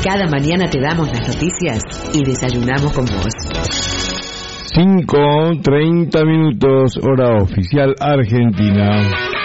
Cada mañana te damos las noticias y desayunamos con vos. 5:30, hora oficial argentina.